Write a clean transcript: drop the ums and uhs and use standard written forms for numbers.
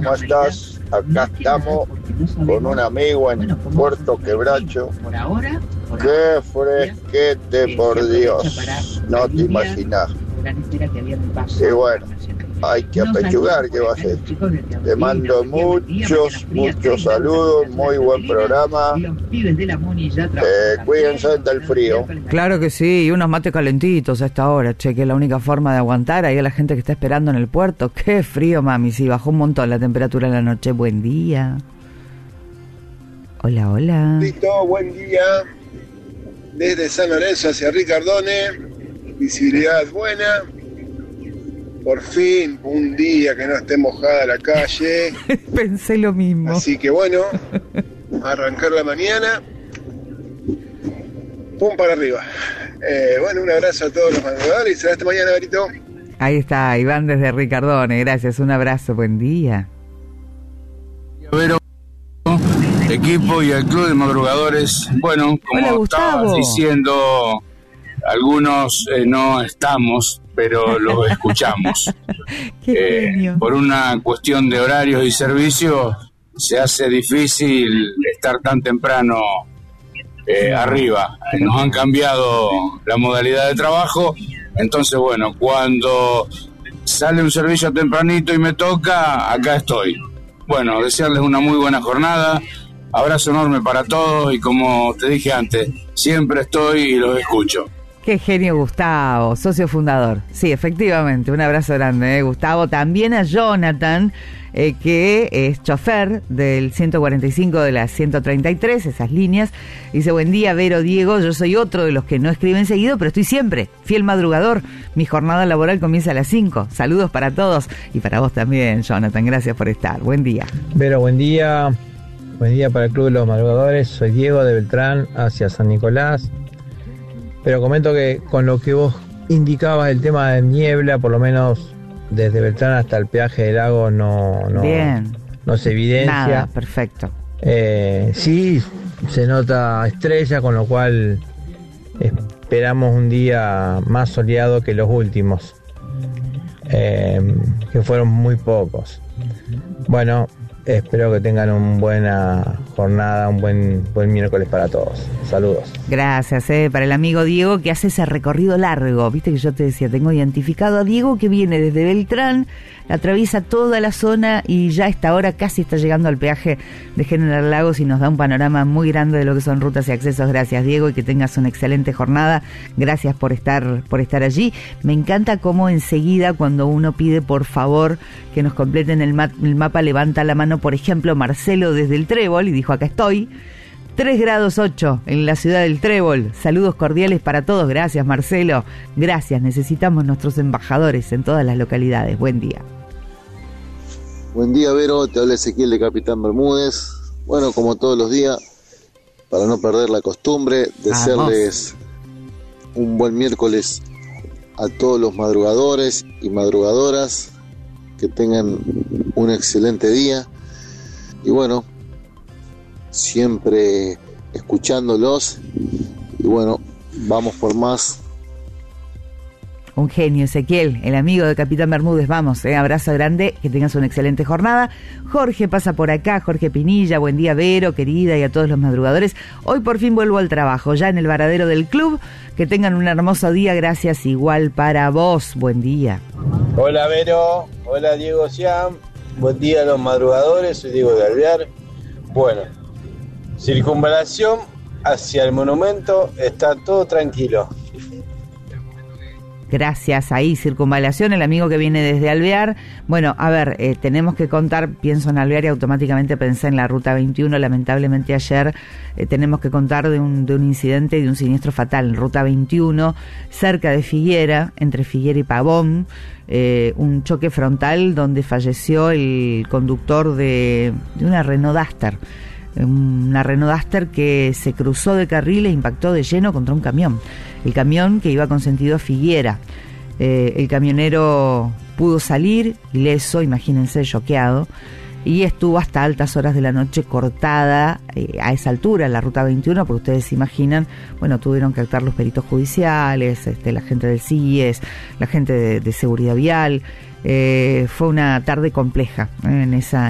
¿cómo estás? Acá estamos con un amigo en Puerto Quebracho. ¡Qué fresquete, por Dios! No te imaginas. Y bueno, hay que apechugar, ¿qué va a ser? Te mando muchos saludos, muy buen programa. Cuídense del frío. Claro que sí, y unos mates calentitos a esta hora, che, que es la única forma de aguantar ahí a la gente que está esperando en el puerto. Qué frío, mami, sí, bajó un montón la temperatura en la noche. Buen día. Hola, hola. Listo, buen día. Desde San Lorenzo hacia Ricardone, visibilidad buena. Por fin, un día que no esté mojada la calle. Pensé lo mismo. Así que bueno, arrancar la mañana. Pum para arriba. Bueno, un abrazo a todos los madrugadores y será hasta mañana, Berito. Ahí está, Iván desde Ricardone, gracias, un abrazo, buen día. Vero, equipo y al club de madrugadores. Bueno, como estabas diciendo, algunos no estamos, pero los escuchamos. Por una cuestión de horarios y servicios se hace difícil estar tan temprano arriba. Nos han cambiado la modalidad de trabajo, entonces bueno, cuando sale un servicio tempranito y me toca, acá estoy. Bueno, desearles una muy buena jornada, abrazo enorme para todos y como te dije antes, siempre estoy y los escucho. Qué genio Gustavo, socio fundador. Sí, efectivamente, un abrazo grande, Gustavo. También a Jonathan, que es chofer del 145 de la 133, esas líneas. Dice, buen día, Vero, Diego, yo soy otro de los que no escriben seguido, pero estoy siempre, fiel madrugador. Mi jornada laboral comienza a las 5. Saludos para todos y para vos también, Jonathan, gracias por estar. Buen día. Vero, buen día. Buen día para el Club de los Madrugadores. Soy Diego de Beltrán, hacia San Nicolás. Pero comento que con lo que vos indicabas, el tema de niebla, por lo menos desde Beltrán hasta el peaje del lago no se evidencia. Nada, perfecto. Sí, se nota estrella, con lo cual esperamos un día más soleado que los últimos, que fueron muy pocos. Bueno, espero que tengan una buena jornada, un buen miércoles para todos. Saludos. Gracias, para el amigo Diego que hace ese recorrido largo. Viste que yo te decía, tengo identificado a Diego que viene desde Beltrán, atraviesa toda la zona y ya a esta hora casi está llegando al peaje de General Lagos y nos da un panorama muy grande de lo que son rutas y accesos. Gracias, Diego, y que tengas una excelente jornada. Gracias por estar allí. Me encanta cómo enseguida cuando uno pide por favor que nos completen el mapa, levanta la mano, por ejemplo, Marcelo desde el Trébol y dijo, acá estoy. 3 grados 8 en la ciudad del Trébol. Saludos cordiales para todos. Gracias, Marcelo. Gracias. Necesitamos nuestros embajadores en todas las localidades. Buen día. Buen día, Vero. Te habla Ezequiel de Capitán Bermúdez. Bueno, como todos los días, para no perder la costumbre, desearles un buen miércoles a todos los madrugadores y madrugadoras. Que tengan un excelente día. Y bueno, siempre escuchándolos y bueno, vamos por más. Un genio, Ezequiel, el amigo de Capitán Bermúdez. Vamos, abrazo grande, que tengas una excelente jornada. Jorge pasa por acá, Jorge Pinilla, buen día, Vero, querida, y a todos los madrugadores. Hoy por fin vuelvo al trabajo, ya en el varadero del club. Que tengan un hermoso día, gracias, igual para vos. Buen día. Hola, Vero, hola, Diego Siam, buen día a los madrugadores, soy Diego de Alvear. Bueno, circunvalación hacia el monumento, está todo tranquilo. Gracias, ahí, circunvalación, el amigo que viene desde Alvear. Bueno, a ver, tenemos que contar, pienso en Alvear y automáticamente pensé en la Ruta 21. Lamentablemente ayer tenemos que contar de un incidente y de un siniestro fatal en Ruta 21, cerca de Figuera, entre Figuera y Pavón. Un choque frontal donde falleció el conductor de una Renault Duster. Una Renault Duster que se cruzó de carril e impactó de lleno contra un camión. El camión que iba con sentido a Figuera. El camionero pudo salir ileso, imagínense, choqueado, y estuvo hasta altas horas de la noche cortada a esa altura, en la Ruta 21, porque ustedes se imaginan, bueno, tuvieron que actuar los peritos judiciales, la gente del CIES, la gente de seguridad vial. Fue una tarde compleja en esa